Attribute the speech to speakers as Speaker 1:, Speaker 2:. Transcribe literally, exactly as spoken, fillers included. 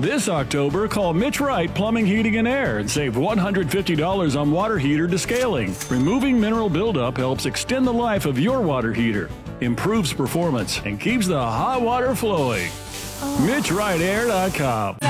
Speaker 1: This October, call Mitch Wright Plumbing, Heating, and Air and save one hundred fifty dollars on water heater descaling. Removing mineral buildup helps extend the life of your water heater, improves performance, and keeps the hot water flowing. Mitch Wright Air dot com